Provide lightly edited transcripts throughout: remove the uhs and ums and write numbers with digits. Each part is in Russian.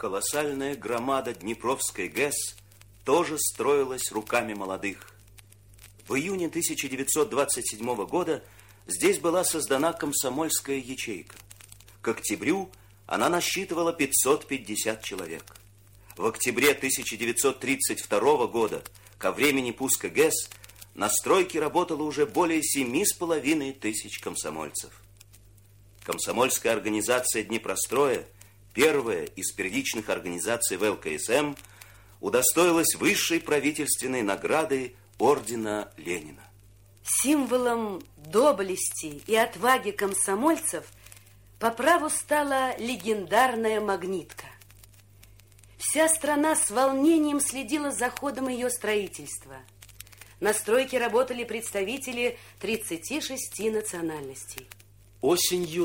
колоссальная громада Днепровской ГЭС тоже строилась руками молодых. В июне 1927 года здесь была создана комсомольская ячейка. К октябрю она насчитывала 550 человек. В октябре 1932 года, ко времени пуска ГЭС, на стройке работало уже более 7500 комсомольцев. Комсомольская организация Днепростроя, первая из первичных организаций в ЛКСМ, удостоилась высшей правительственной награды ордена Ленина. Символом доблести и отваги комсомольцев по праву стала легендарная магнитка. Вся страна с волнением следила за ходом ее строительства. На стройке работали представители 36 национальностей. Осенью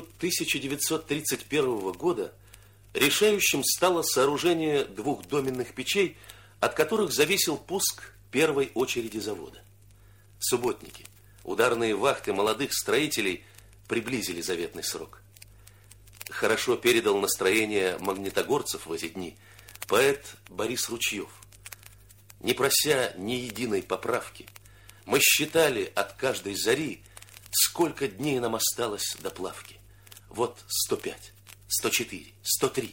1931 года решающим стало сооружение двух доменных печей, от которых зависел пуск первой очереди завода. Субботники, ударные вахты молодых строителей приблизили заветный срок. Хорошо передал настроение магнитогорцев в эти дни поэт Борис Ручьев. Не прося ни единой поправки, мы считали от каждой зари, сколько дней нам осталось до плавки. Вот 105, 104, 103.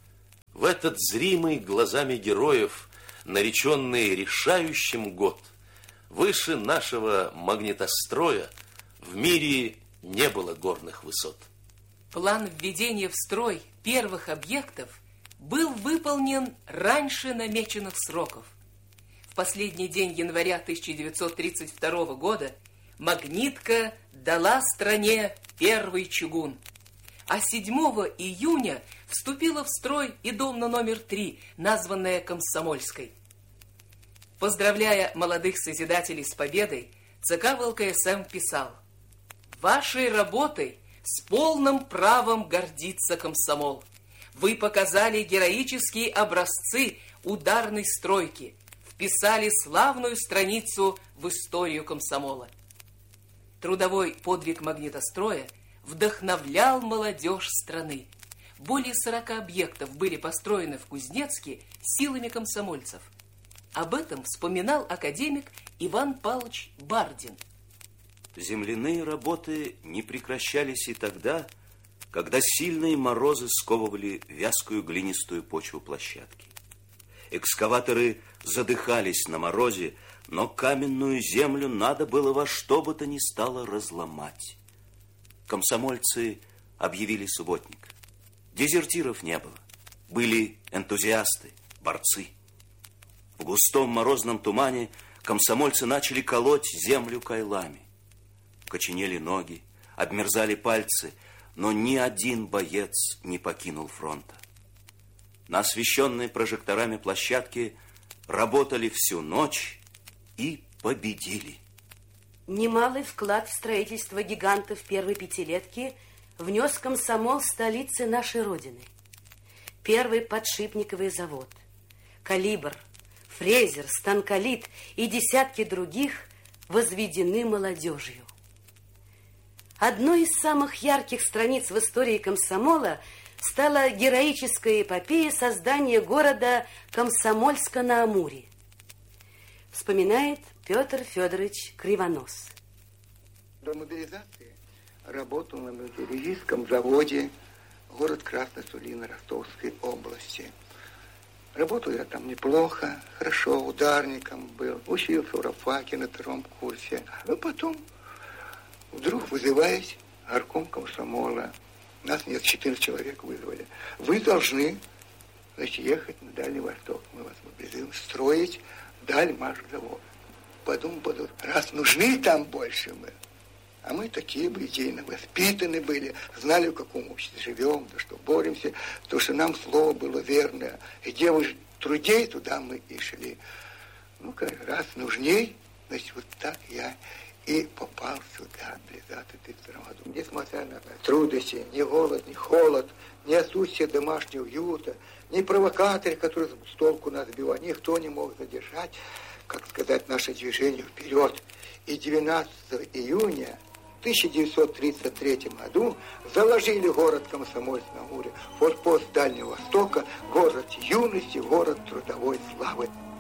В этот зримый глазами героев, нареченный решающим год, выше нашего магнитостроя в мире не было горных высот. План введения в строй первых объектов был выполнен раньше намеченных сроков. В последний день января 1932 года магнитка дала стране первый чугун. А 7 июня вступила в строй и домна номер 3, названная Комсомольской. Поздравляя молодых созидателей с победой, ЦК ВЛКСМ писал: «Вашей работой с полным правом гордится комсомол. Вы показали героические образцы ударной стройки, вписали славную страницу в историю комсомола». Трудовой подвиг магнитостроя вдохновлял молодежь страны. Более 40 объектов были построены в Кузнецке силами комсомольцев. Об этом вспоминал академик Иван Павлович Бардин. Земляные работы не прекращались и тогда, когда сильные морозы сковывали вязкую глинистую почву площадки. Экскаваторы задыхались на морозе, но каменную землю надо было во что бы то ни стало разломать. Комсомольцы объявили субботник. Дезертиров не было. Были энтузиасты, борцы. В густом морозном тумане комсомольцы начали колоть землю кайлами. Коченели ноги, обмерзали пальцы, но ни один боец не покинул фронта. На освещенной прожекторами площадке работали всю ночь и победили. Немалый вклад в строительство гигантов первой пятилетки внес комсомол столицы нашей Родины. Первый подшипниковый завод, «Калибр», «Фрезер», «Станколит» и десятки других возведены молодежью. Одной из самых ярких страниц в истории комсомола стала героическая эпопея создания города Комсомольска-на-Амуре. Вспоминает Петр Федорович Кривонос. До мобилизации работал на металлургическом заводе город Красная Сулина Ростовской области. Работал я там неплохо, хорошо, ударником был, учился в рабфаке на 2 курсе. А потом вдруг вызываясь горком комсомола, нас нет, 14 человек вызвали. Вы должны, значит, ехать на Дальний Восток. Мы вас мобилизуем, строить Дальмашзавод. Подумал, раз нужны там больше мы, а мы такие бы идейно воспитаны были, знали, в каком обществе живем, за что боремся, то, что нам слово было верное. И где мы трудей, туда мы и шли. Ну, раз нужней, значит, вот так я и попал сюда, в 1932 году. Несмотря на трудности, ни голод, ни холод, ни отсутствие домашнего уюта, ни провокаторы, которые с толку нас сбивали, никто не мог задержать, как сказать, наше движение вперед. И 19 июня В 1933 году заложили город Комсомольск-на-Амуре, форпост Дальнего Востока, город юности, город трудовой славы.